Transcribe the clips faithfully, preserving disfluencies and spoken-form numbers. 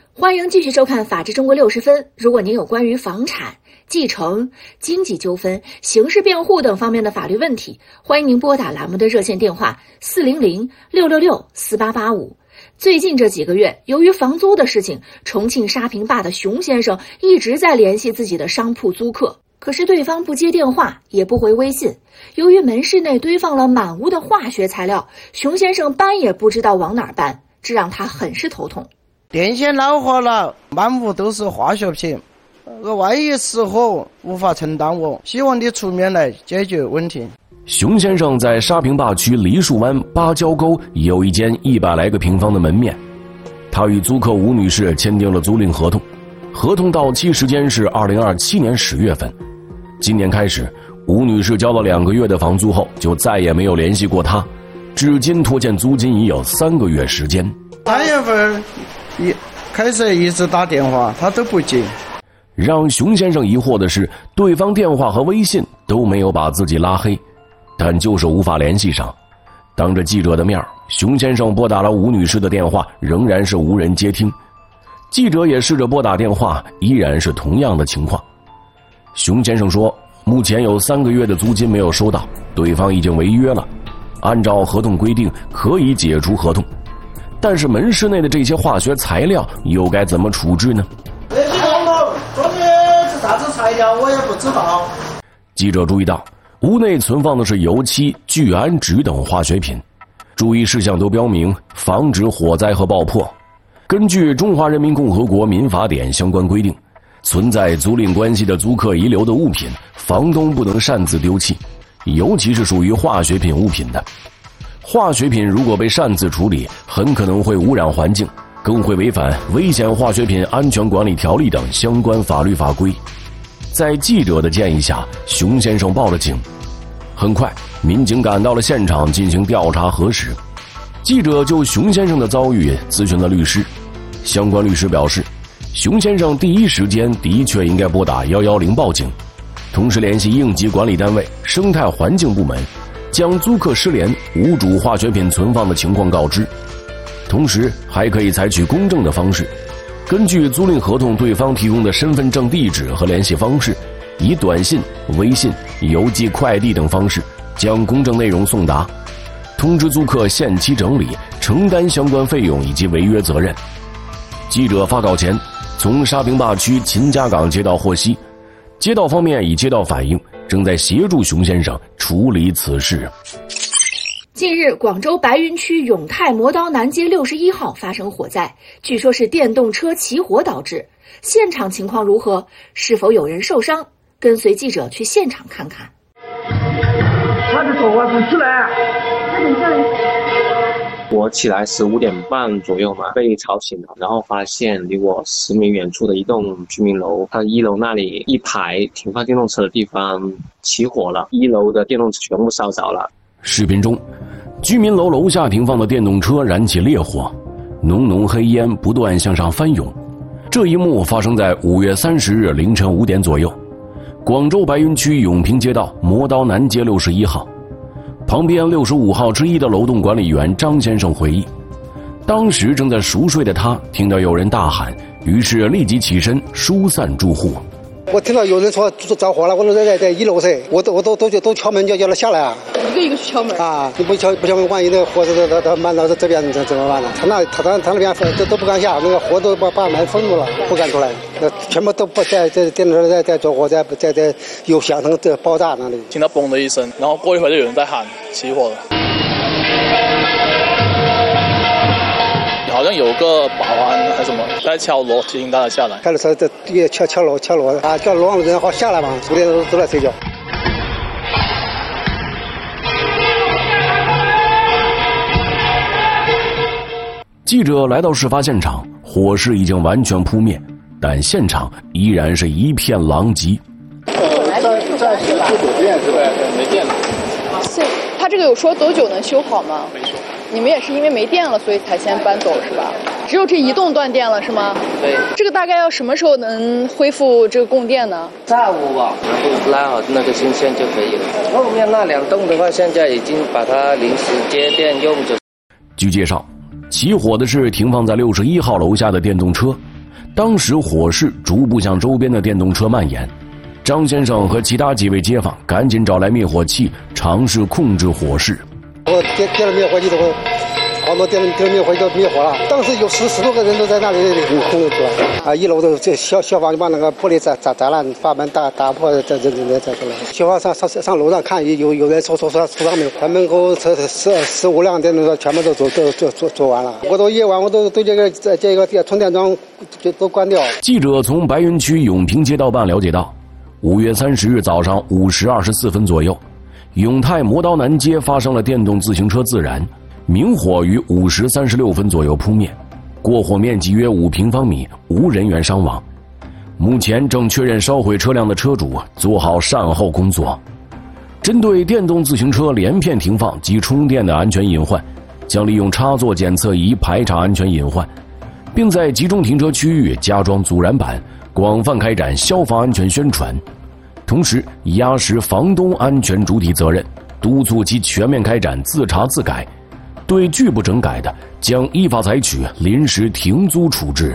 欢迎继续收看《法治中国六十分》。如果您有关于房产、继承、经济纠纷、刑事辩护等方面的法律问题，欢迎您拨打栏目的热线电话四零零六六六四八八五。最近这几个月，由于房租的事情，重庆沙坪坝的熊先生一直在联系自己的商铺租客，可是对方不接电话，也不回微信。由于门市内堆放了满屋的化学材料，熊先生搬也不知道往哪儿搬，这让他很是头痛。 电线老化了，满屋都是化学品，而万一失火无法承担我，希望你出面来解决问题。 熊先生在沙坪坝区梨树湾芭蕉沟有一间一百来个平方的门面，他与租客吴女士签订了租赁合同，合同到期时间是二零二七年十月份。今年开始，吴女士交了两个月的房租后，就再也没有联系过他，至今拖欠租金已有三个月时间。 三月份一开始一直打电话，他都不接。 让熊先生疑惑的是，对方电话和微信都没有把自己拉黑，但就是无法联系上。当着记者的面，熊先生拨打了吴女士的电话，仍然是无人接听。记者也试着拨打电话，依然是同样的情况。熊先生说，目前有三个月的租金没有收到，对方已经违约了，按照合同规定可以解除合同，但是门市内的这些化学材料又该怎么处置呢？ 说的是啥子材料我也不知道。 记者注意到，屋内存放的是油漆、聚氨酯等化学品，注意事项都标明防止火灾和爆破。根据《中华人民共和国民法典》相关规定，存在租赁关系的租客遗留的物品，房东不能擅自丢弃，尤其是属于化学品物品的。化学品如果被擅自处理，很可能会污染环境，更会违反《危险化学品安全管理条例》等相关法律法规。在记者的建议下，熊先生报了警。很快，民警赶到了现场进行调查核实。记者就熊先生的遭遇咨询了律师，相关律师表示，熊先生第一时间的确应该拨打一一零报警，同时联系应急管理单位生态环境部门，将租客失联、无主化学品存放的情况告知。同时还可以采取公证的方式，根据租赁合同对方提供的身份证地址和联系方式，以短信、微信、邮寄、快递等方式将公证内容送达，通知租客限期整理，承担相关费用以及违约责任。记者发稿前，从沙坪坝区秦家岗街道获悉，街道方面已接到反映，正在协助熊先生处理此事。 近日，广州白云区永泰磨刀南街六十一号发生火灾，据说是电动车起火导致。现场情况如何？是否有人受伤？跟随记者去现场看看。 他的说话是起来， 我起来是五点半左右嘛，被吵醒了，然后发现离我十米远处的一栋居民楼，它一楼那里一排停放电动车的地方起火了，一楼的电动车全部烧着了。 视频中，居民楼楼下停放的电动车燃起烈火，浓浓黑烟不断向上翻涌。这一幕发生在五月三十日凌晨五点左右，广州白云区永平街道磨刀南街六十一号。旁边六十五号之一的楼栋管理员张先生回忆，当时正在熟睡的他听到有人大喊，于是立即起身疏散住户。 我听到有人说着火了，我都在在一楼噻，我都我都都都敲门叫叫他下来啊， 一个一个去敲门啊！你不敲不敲门，万一那个火都都都漫到这边怎怎么办呢？他那他他他那边都都不敢下，那个火都把把门封住了，不敢出来，那全部都不在在电动车在在着火，在在在有响声这爆炸那里。 听到嘣的一声，然后过一会儿就有人在喊起火了。好像有个保安还是什么在敲锣提醒大家下来， 开着车在也敲敲锣敲锣啊，叫楼上的人好下来嘛，昨天都都在睡觉。 记者来到事发现场，火势已经完全扑灭，但现场依然是一片狼藉。 呃，在在修酒店是吧？没电了。 是，他这个有说多久能修好吗？ 没说。 你们也是因为没电了，所以才先搬走是吧？只有这一栋断电了是吗？ 对。 这个大概要什么时候能恢复这个供电呢？ 下午吧，然后拉好那个新线就可以了。后面那两栋的话，现在已经把它临时接电用着。 据介绍，起火的是停放在六十一号楼下的电动车， 当时火势逐步向周边的电动车蔓延，张先生和其他几位街坊赶紧找来灭火器，尝试控制火势。 我点点了灭火器都好多点了点了灭火器都灭火了。当时有十十多个人都在那里控制住了。啊，一楼的这消消防就把那个玻璃砸砸砸烂，把门打打破，这这这这出来。消防上上上楼上看，有有人受受受受伤没有？他门口车十十五辆电动车全部都做都做做做完了。我都夜晚我都都这个这这个充电桩就都关掉。 记者从白云区永平街道办了解到，五月三十日早上五时二十四分左右，永泰磨刀南街发生了电动自行车自燃，明火于五时三十六分左右扑灭，过火面积约五平方米，无人员伤亡。目前正确认烧毁车辆的车主做好善后工作。针对电动自行车连片停放及充电的安全隐患，将利用插座检测仪排查安全隐患，并在集中停车区域加装阻燃板，广泛开展消防安全宣传，同时压实房东安全主体责任，督促其全面开展自查自改，对拒不整改的将依法采取临时停租处置。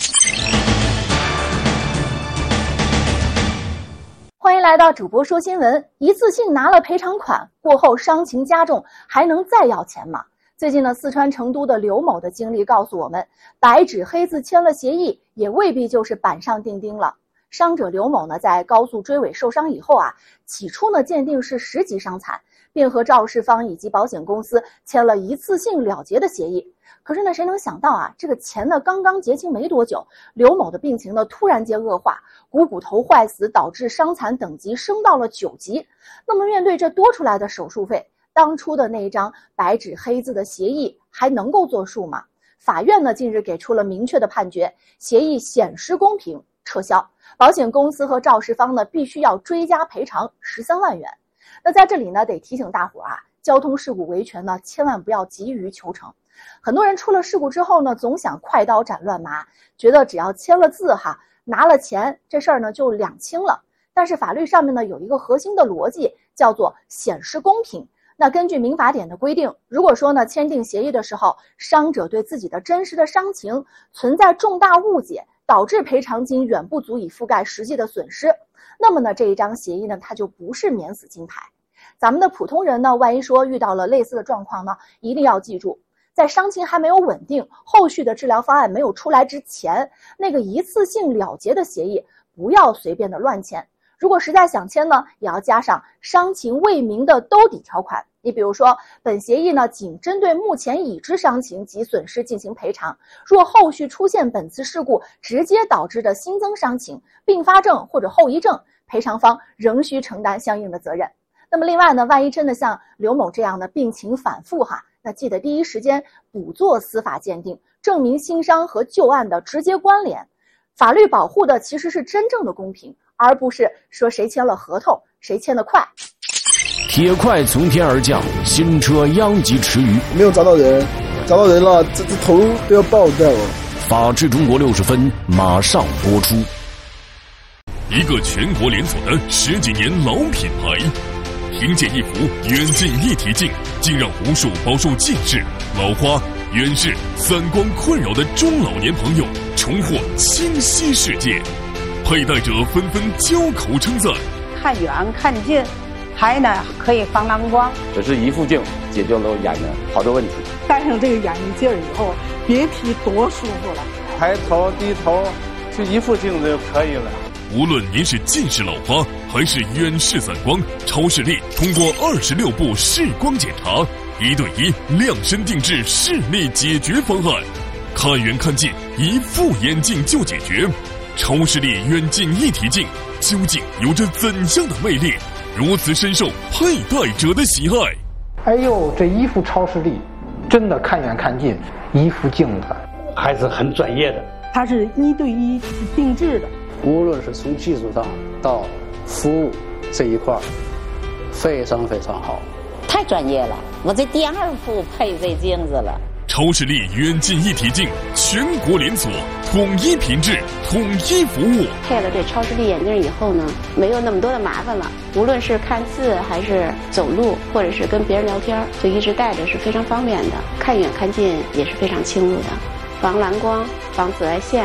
欢迎来到主播说新闻。一次性拿了赔偿款过后伤情加重，还能再要钱吗？最近呢，四川成都的刘某的经历告诉我们，白纸黑字签了协议，也未必就是板上钉钉了。伤者刘某呢，在高速追尾受伤以后啊，起初呢鉴定是十级伤残，并和肇事方以及保险公司签了一次性了结的协议。可是呢，谁能想到啊，这个钱呢刚刚结清没多久，刘某的病情呢突然间恶化，股骨头坏死，导致伤残等级升到了九级。那么面对这多出来的手术费，当初的那一张白纸黑字的协议还能够作数吗？法院呢近日给出了明确的判决，协议显失公平，撤销。保险公司和肇事方呢必须要追加赔偿十三万元。那在这里呢得提醒大伙啊，交通事故维权呢千万不要急于求成。很多人出了事故之后呢，总想快刀斩乱麻，觉得只要签了字哈，拿了钱，这事儿呢就两清了。但是法律上面呢有一个核心的逻辑，叫做显失公平。那根据民法典的规定，如果说呢签订协议的时候，伤者对自己的真实的伤情存在重大误解，导致赔偿金远不足以覆盖实际的损失，那么呢这一张协议呢它就不是免死金牌。咱们的普通人呢，万一说遇到了类似的状况呢，一定要记住，在伤情还没有稳定，后续的治疗方案没有出来之前，那个一次性了结的协议不要随便的乱签。如果实在想签呢，也要加上伤情未明的兜底条款。你比如说，本协议呢仅针对目前已知伤情及损失进行赔偿，若后续出现本次事故直接导致的新增伤情、并发症或者后遗症，赔偿方仍需承担相应的责任。那么另外呢，万一真的像刘某这样的病情反复哈，那记得第一时间补做司法鉴定，证明新伤和旧案的直接关联。法律保护的其实是真正的公平，而不是说谁签了合同谁签得快。 铁块从天而降，新车殃及池鱼。 没有砸到人，砸到人了，这这头都要爆掉了。 法治中国六十分马上播出。 一个全国连锁的十几年老品牌，凭借一幅远近一体镜，竟让无数饱受近视、老花、远视、散光困扰的中老年朋友重获清晰世界，佩戴者纷纷交口称赞。 看远看近，还呢可以防蓝光。 只是一副镜解决了眼的好多问题。 戴上这个眼镜以后，别提多舒服了。 抬头低头，就一副镜子就可以了。 无论您是近视老花还是远视散光，超视力通过二十六步视光检查，一对一量身定制视力解决方案，看远看近，一副眼镜就解决。超视力远近一体镜究竟有着怎样的魅力，如此深受佩戴者的喜爱？ 哎呦，这一副超视力真的看远看近，一副镜子还是很专业的。 它是一对一定制的， 无论是从技术上到服务这一块非常非常好， 太专业了。我这第二副配这镜子了。 超视力远近一体镜全国连锁，统一品质，统一服务。 配了这超视力眼镜以后呢，没有那么多的麻烦了。无论是看字还是走路，或者是跟别人聊天，就一直戴着是非常方便的。看远看近也是非常清楚的，防蓝光、防紫外线，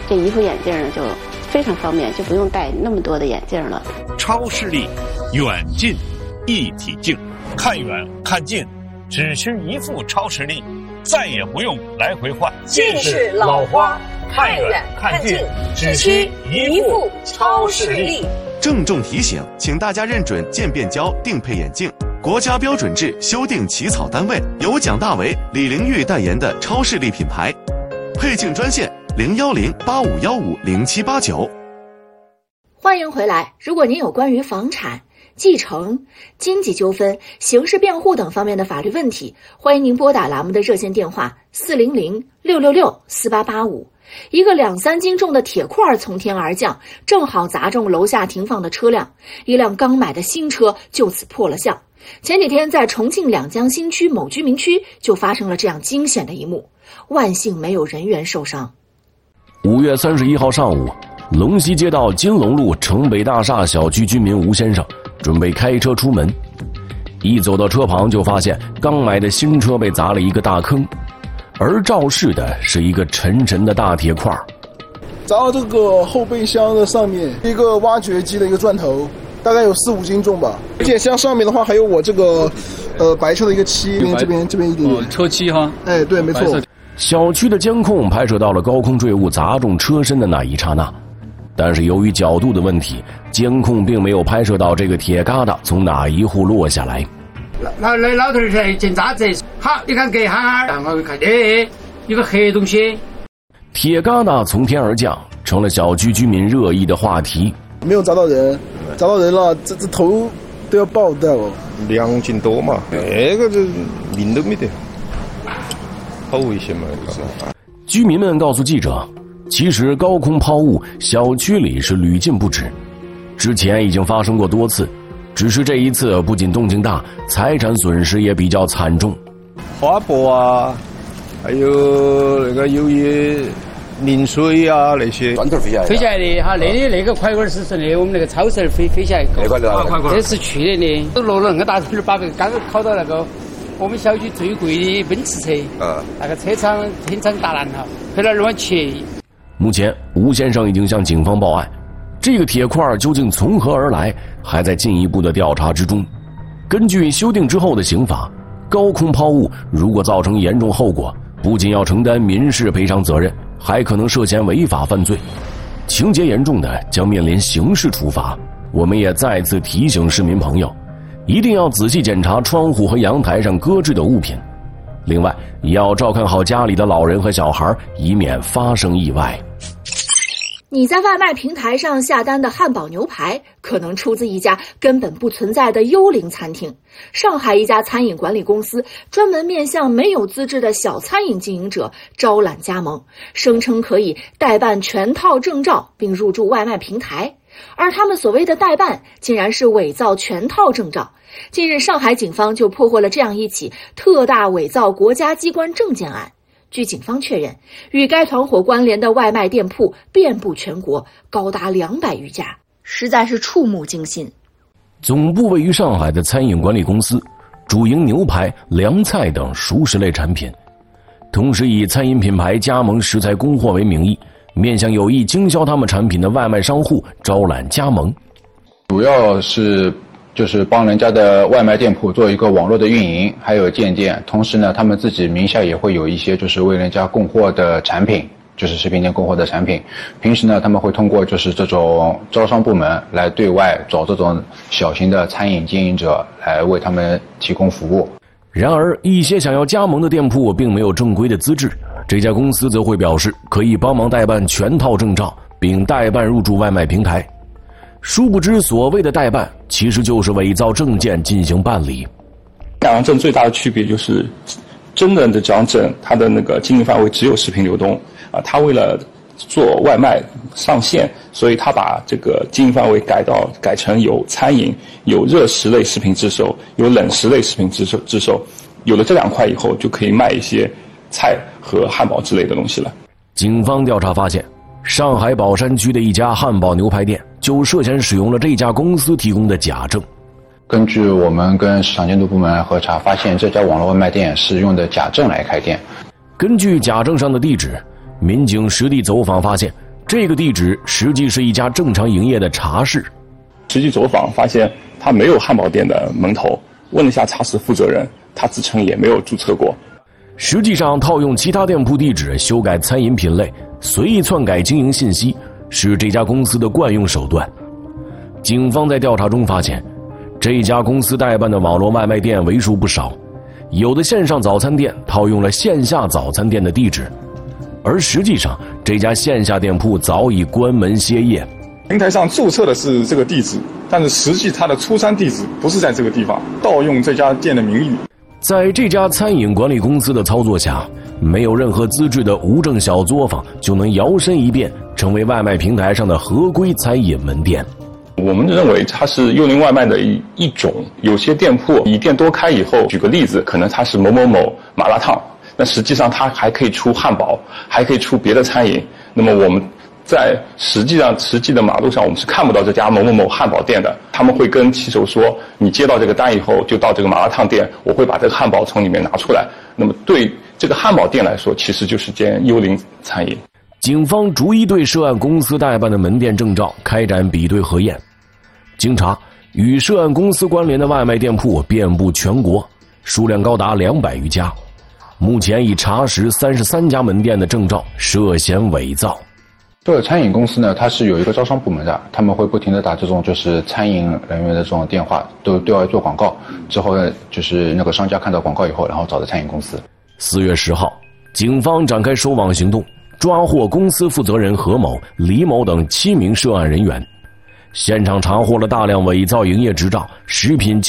这一副眼镜呢就非常方便，就不用戴那么多的眼镜了。 超视力，远近一体镜，看远看近，只需一副超视力，再也不用来回换。 近视老花，看远看近，只需一副超视力。 郑重提醒，请大家认准渐变焦定配眼镜，国家标准制修订起草单位由蒋大为、李玲玉代言的超视力品牌。配镜专线零幺零八五幺五零七八九。 欢迎回来。如果您有关于房产、继承、经济纠纷、刑事辩护等方面的法律问题，欢迎您拨打栏目的热线电话四零零六六六四八八五。一个两三斤重的铁块从天而降，正好砸中楼下停放的车辆，一辆刚买的新车就此破了相。前几天在重庆两江新区某居民区就发生了这样惊险的一幕，万幸没有人员受伤。 五月三十一号上午，龙溪街道金龙路城北大厦小区居民吴先生准备开车出门，一走到车旁就发现刚买的新车被砸了一个大坑，而肇事的是一个沉沉的大铁块， 砸到这个后备箱的上面，一个挖掘机的一个钻头，大概有四五斤重吧。而且像上面的话，还有我这个呃白车的一个漆，这边这边一点点、哦、 车漆哈。 哎，对，没错。 小区的监控拍摄到了高空坠物砸中车身的那一刹那，但是由于角度的问题，监控并没有拍摄到这个铁疙瘩从哪一户落下来。 老老老头儿见渣子，好，你看隔下，然后看，哎，一个黑东西。 铁疙瘩从天而降，成了小区居民热议的话题。 没有砸到人，砸到人了，这这头都要爆掉了。 两斤多嘛，那个这命都没得，好危险嘛！ 居民们告诉记者，其实高空抛物小区里是屡禁不止，之前已经发生过多次。只是这一次不仅动静大，财产损失也比较惨重。 花博啊，还有那个有些淋水啊那些砖头飞下来，飞下来的哈，那里那个块块是是那我们那个超市飞飞下来那块块块，这是去年的，都落了那个大头，把那个刚考到那个我们小区最贵的奔驰车，啊，那个车厂天窗打烂了，赔了二万七。 目前吴先生已经向警方报案。这个铁块究竟从何而来，还在进一步的调查之中。根据修订之后的刑法，高空抛物如果造成严重后果，不仅要承担民事赔偿责任，还可能涉嫌违法犯罪，情节严重的将面临刑事处罚。我们也再次提醒市民朋友，一定要仔细检查窗户和阳台上搁置的物品，另外也要照看好家里的老人和小孩，以免发生意外。 你在外卖平台上下单的汉堡牛排，可能出自一家根本不存在的幽灵餐厅。上海一家餐饮管理公司专门面向没有资质的小餐饮经营者招揽加盟，声称可以代办全套证照并入驻外卖平台。而他们所谓的代办，竟然是伪造全套证照。近日，上海警方就破获了这样一起特大伪造国家机关证件案。据警方确认，与该团伙关联的外卖店铺遍布全国，高达两百余家，实在是触目惊心。 总部位于上海的餐饮管理公司，主营牛排、凉菜等熟食类产品，同时以餐饮品牌加盟食材供货为名义，面向有意经销他们产品的外卖商户招揽加盟。 主要是就是帮人家的外卖店铺做一个网络的运营，还有建店，同时呢，他们自己名下也会有一些就是为人家供货的产品，就是食品店供货的产品。平时呢，他们会通过就是这种招商部门来对外找这种小型的餐饮经营者来为他们提供服务。 然而，一些想要加盟的店铺并没有正规的资质，这家公司则会表示可以帮忙代办全套证照，并代办入驻外卖平台。殊不知，所谓的代办其实就是伪造证件进行办理。 两张证最大的区别就是，真人的这张证，它的那个经营范围只有食品流动啊，他为了做外卖上线，所以他把这个经营范围改到改成有餐饮、有热食类食品制售、有冷食类食品制售制售。有了这两块以后，就可以卖一些菜和汉堡之类的东西了。 警方调查发现，上海宝山区的一家汉堡牛排店就涉嫌使用了这家公司提供的假证。 根据我们跟市场监督部门核查，发现这家网络外卖店是用的假证来开店。 根据假证上的地址，民警实地走访发现， 这个地址实际是一家正常营业的茶室。 实际走访发现他没有汉堡店的门头，问了下茶室负责人，他自称也没有注册过。 实际上，套用其他店铺地址修改餐饮品类，随意篡改经营信息，是这家公司的惯用手段。警方在调查中发现，这家公司代办的网络外卖店为数不少，有的线上早餐店套用了线下早餐店的地址，而实际上这家线下店铺早已关门歇业。 平台上注册的是这个地址，但是实际它的出餐地址不是在这个地方，盗用这家店的名义。 在这家餐饮管理公司的操作下，没有任何资质的无证小作坊就能摇身一变成为外卖平台上的合规餐饮门店。 我们认为它是幽灵外卖的一一种，有些店铺以店多开以后，举个例子，可能它是某某某麻辣烫，那实际上它还可以出汉堡，还可以出别的餐饮。那么我们在实际上实际的马路上，我们是看不到这家某某某汉堡店的。他们会跟骑手说，你接到这个单以后，就到这个麻辣烫店，我会把这个汉堡从里面拿出来。那么对这个汉堡店来说，其实就是间幽灵餐饮。 警方逐一对涉案公司代办的门店证照开展比对核验。经查，与涉案公司关联的外卖店铺遍布全国，数量高达两百余家。目前已查实三十三家门店的证照涉嫌伪造。 这个餐饮公司呢，它是有一个招商部门的，他们会不停的打这种就是餐饮人员的这种电话，都对外做广告。之后呢，就是那个商家看到广告以后，然后找的餐饮公司。 四月十号，警方展开收网行动，抓获公司负责人何某、李某等七名涉案人员。现场查获了大量伪造营业执照、食品